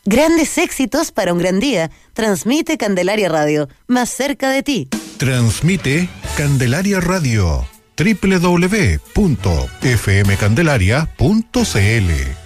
Grandes éxitos para un gran día. Transmite Candelaria Radio, más cerca de ti. Transmite Candelaria Radio. www.fmcandelaria.cl